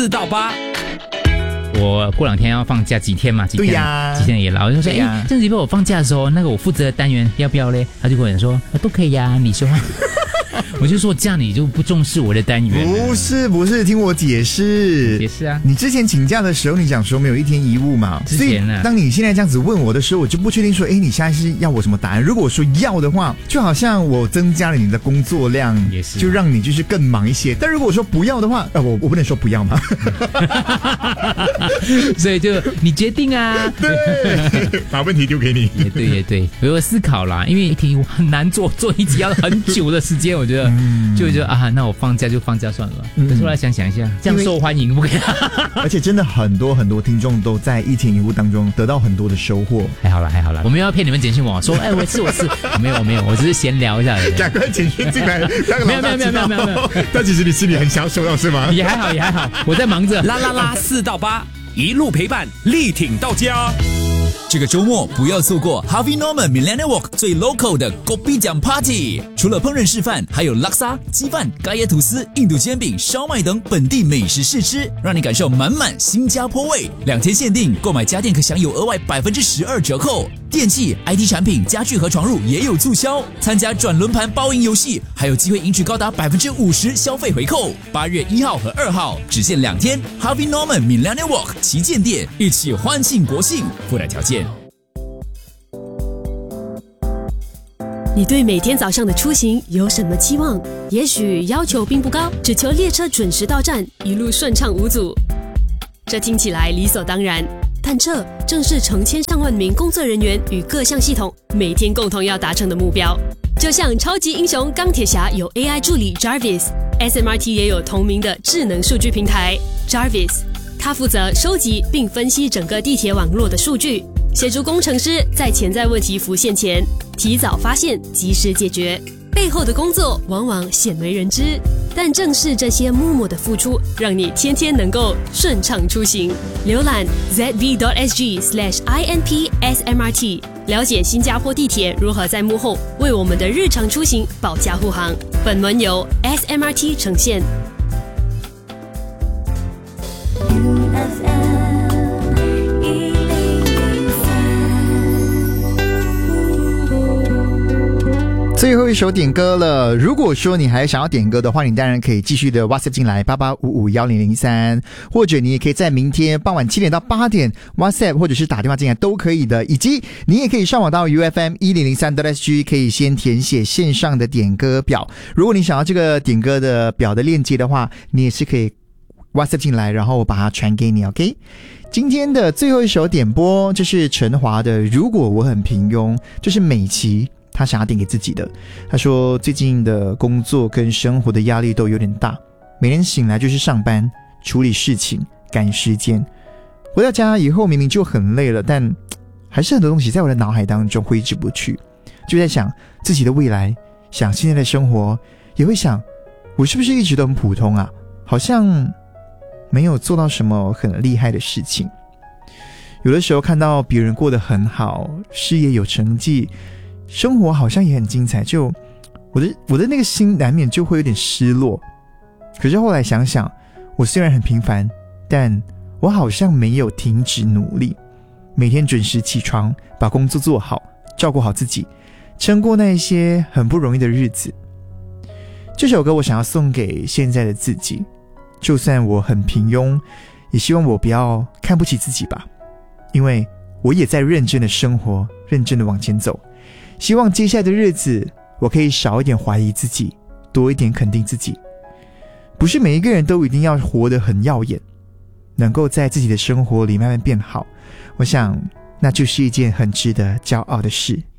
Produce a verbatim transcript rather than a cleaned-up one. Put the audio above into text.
四到八。 我过两天要放假几天嘛？几天？ 对呀， 几天也老就说，哎、欸，这个礼拜我放假的时候，那个我负责的单元要不要嘞？他就跟我说，啊，都可以呀、啊，你说。我就说这样你就不重视我的单元。 不是不是，听我解释。 解释啊！ 你之前请假的时候，你讲说没有一天一物嘛？ 之前呢、啊， 当你现在这样子问我的时候，我就不确定说，哎，你现在是要我什么答案？如果说要的话，就好像我增加了你的工作量， 也是， 就让你就是更忙一些。但如果说不要的话，呃，我我不能说不要嘛。 所以就你决定啊。 对，把问题丢给你。 也对也对，我有思考啦，因为一题很难做，做一集要很久的时间，我觉得。嗯、就觉得啊，那我放假就放假算了吧。嗯、可是后来想想一下，这样受欢迎不可以？ 而且真的很多很多听众都在一天一物当中得到很多的收获。 还好了，还好了，我没有要骗你们简讯我说，哎，我吃我吃，没有没有，我只是闲聊一下。 赶快简讯进来， 没有没有没有没有没有没有。 但其实你心里很想收到是吗？ 也还好也还好，我在忙着。 啦啦啦，四到八，一路陪伴，力挺到家。 这个周末不要错过 Harvey Norman Millennium Walk 最 local 的 Kopi 奖 Party， 除了烹饪示范，还有拉沙、鸡饭、咖椰吐司、印度煎饼、烧麦等本地美食试吃，让你感受满满新加坡味。两天限定，购买家电可享有额外百分之十二折扣，电器、I T 产品、家具和床褥也有促销。参加转轮盘包赢游戏，还有机会赢取高达百分之五十消费回扣。八月一号和二号只限两天 ，Harvey Norman Millennium Walk 旗舰店，一起欢庆国庆，附带条件。 你对每天早上的出行有什么期望？也许要求并不高，只求列车准时到站，一路顺畅无阻。这听起来理所当然，但这正是成千上万名工作人员与各项系统每天共同要达成的目标。就像超级英雄钢铁侠有 A I 助理 Jarvis，S M R T 也有同名的智能数据平台 Jarvis， 它负责收集并分析整个地铁网络的数据，协助工程师在潜在问题浮现前提早发现，及时解决。背后的工作往往鲜为人知，但正是这些默默的付出，让你天天能够顺畅出行。浏览 z v dot s g slash i n p s m r t， 了解新加坡地铁如何在幕后为我们的日常出行保驾护航。本文由 S M R T 呈现。 最后一首点歌了，如果说你还想要点歌的话，你当然可以继续的 WhatsApp 进来八八五五一零零三，或者你也可以在明天傍晚七点到八点 WhatsApp 或者是打电话进来都可以的，以及你也可以上网到 U F M 一零零三 dot s g， 可以先填写线上的点歌表。如果你想要这个点歌的表的链接的话，你也是可以 WhatsApp 进来，然后我把它传给你 OK。 今天的最后一首点播，这是陈华的如果我很平庸，这是美琪他想要点给自己的。他说最近的工作跟生活的压力都有点大，每天醒来就是上班，处理事情，赶时间，回到家以后明明就很累了，但还是很多东西在我的脑海当中挥之不去，就在想自己的未来，想现在的生活，也会想我是不是一直都很普通啊，好像没有做到什么很厉害的事情。有的时候看到别人过得很好，事业有成绩，生活好像也很精彩，就我的我的那个心难免就会有点失落。可是后来想想，我虽然很平凡，但我好像没有停止努力，每天准时起床，把工作做好，照顾好自己，撑过那些很不容易的日子。这首歌我想要送给现在的自己，就算我很平庸，也希望我不要看不起自己吧，因为我也在认真的生活，认真的往前走。希望接下来的日子我可以少一点怀疑自己，多一点肯定自己。不是每一个人都一定要活得很耀眼，能够在自己的生活里慢慢变好，我想那就是一件很值得骄傲的事。